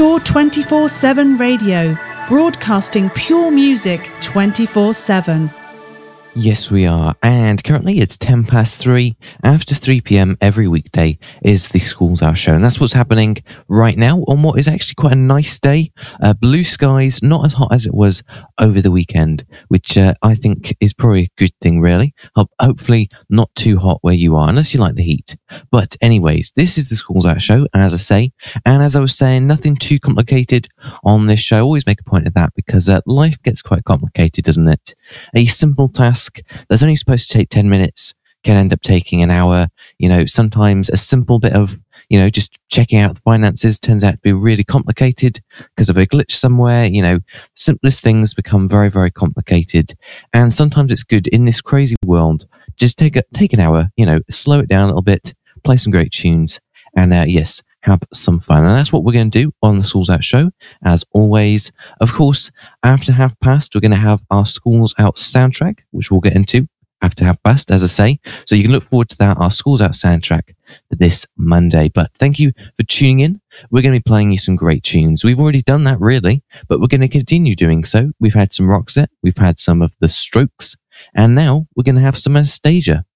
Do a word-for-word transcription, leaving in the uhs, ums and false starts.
Pure twenty-four seven Radio, broadcasting pure music twenty-four seven. Yes, we are. And currently it's ten past three. After three p.m. every weekday is the Schools Out Show. And that's what's happening right now on what is actually quite a nice day. Uh, blue skies, not as hot as it was over the weekend, which uh, I think is probably a good thing, really. Ho- hopefully not too hot where you are, unless you like the heat. But anyways, this is the Schools Out Show, as I say. And as I was saying, nothing too complicated on this show. I always make a point of that because uh, life gets quite complicated, doesn't it? A simple task that's only supposed to take ten minutes can end up taking an hour. You know, sometimes a simple bit of, you know, just checking out the finances turns out to be really complicated because of a glitch somewhere. You know, simplest things become very, very complicated. And sometimes it's good in this crazy world. Just take a, take an hour, you know, slow it down a little bit, play some great tunes, and uh, yes, have some fun. And that's what we're going to do on the Schools Out Show, as always. Of course, after half past, we're going to have our Schools Out soundtrack, which we'll get into after half past, as I say. So you can look forward to that, our Schools Out soundtrack for this Monday. But thank you for tuning in. We're going to be playing you some great tunes. We've already done that, really, but we're going to continue doing so. We've had some Roxette, we've had some of The Strokes, and now we're going to have some Anastasia.